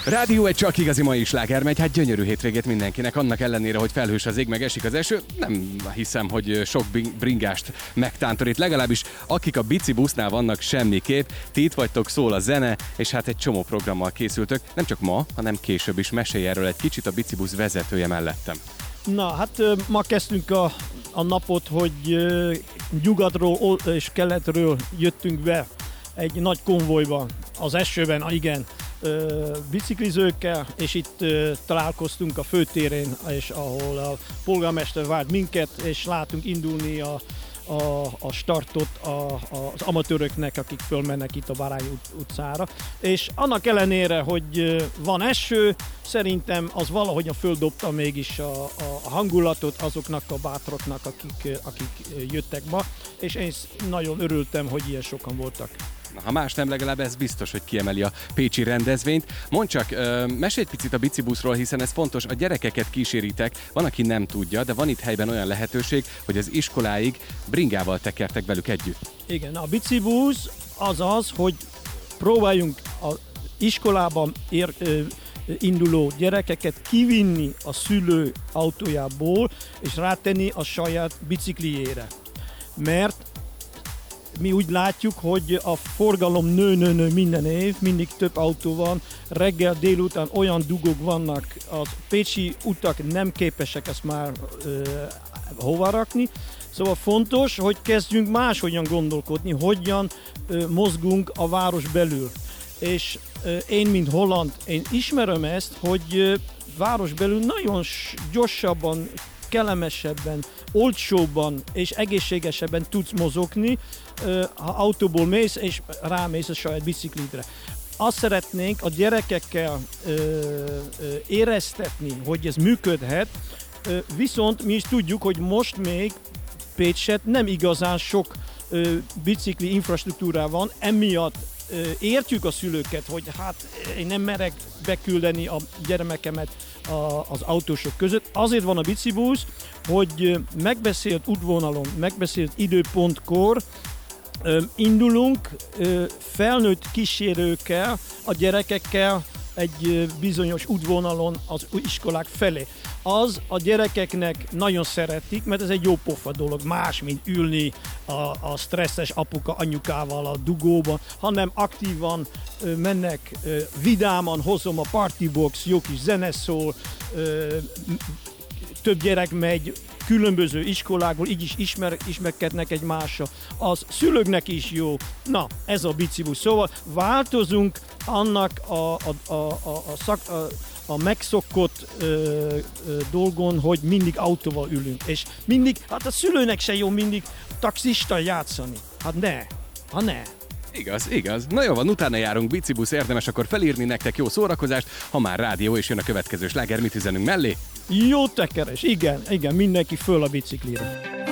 Rádió egy csak igazi mai sláger megy, hát gyönyörű hétvégét mindenkinek, annak ellenére, hogy felhős az ég, meg esik az eső, nem hiszem, hogy sok bringást megtántorít, legalábbis akik a Bici busznál vannak semmiképp, ti itt vagytok, szól a zene, és hát egy csomó programmal készültök, nem csak ma, hanem később is. Mesélj erről egy kicsit, a Bici busz vezetője mellettem. Na, hát ma kezdtünk a napot, hogy nyugatról és keletről jöttünk be egy nagy konvojban, az esőben, igen, biciklizőkkel, és itt találkoztunk a főtérén, és ahol a polgármester várt minket, és látunk indulni a startot az amatőröknek, akik fölmennek itt a Bárány utcára. És annak ellenére, hogy van eső, szerintem az valahogyan földobta mégis a hangulatot azoknak a bátroknak, akik jöttek ma, és én nagyon örültem, hogy ilyen sokan voltak. Na, ha más nem, legalább ez biztos, hogy kiemeli a pécsi rendezvényt. Mondd csak, mesélj picit a bicibuszról, hiszen ez fontos, a gyerekeket kíséritek, van, aki nem tudja, de van itt helyben olyan lehetőség, hogy az iskoláig bringával tekertek velük együtt. Igen, a bicibusz az, hogy próbáljunk az iskolában induló gyerekeket kivinni a szülő autójából, és rátenni a saját bicikliére. Mert mi úgy látjuk, hogy a forgalom nő minden év, mindig több autó van, reggel, délután olyan dugók vannak, a pécsi utak nem képesek ezt már hova rakni. Szóval fontos, hogy kezdjünk máshogyan gondolkodni, hogyan mozgunk a város belül. És én, mint holland, én ismerem ezt, hogy város belül nagyon gyorsabban, kellemesebben, olcsóbban és egészségesebben tudsz mozogni, ha autóból mész és rámész a saját biciklidre. Azt szeretnénk a gyerekekkel éreztetni, hogy ez működhet, viszont mi is tudjuk, hogy most még Pécset nem igazán sok bicikli infrastruktúra van, emiatt értjük a szülőket, hogy hát én nem merek beküldeni a gyermekemet az autósok között. Azért van a bicibusz, hogy megbeszélt útvonalon, megbeszélt időpontkor indulunk felnőtt kísérőkkel, a gyerekekkel egy bizonyos útvonalon az iskolák felé. Az a gyerekeknek nagyon szeretik, mert ez egy jó pofa dolog, más, mint ülni a stresszes apuka anyukával a dugóban, hanem aktívan mennek, vidáman hozom a partybox, jó kis zene szól, több gyerek megy különböző iskolákból, így is ismerkednek egymással. Az szülőknek is jó. Na, ez a bicibusz. Szóval változunk annak a megszokott dolgon, hogy mindig autóval ülünk. És mindig, hát a szülőnek se jó mindig taxista játszani. Hát ne. Igaz. Na jó van, utána járunk, bicibusz, érdemes akkor felírni nektek, jó szórakozást, ha már rádió és jön a következő sláger, mit üzenünk mellé? Jó tekeres, igen, mindenki föl a biciklire.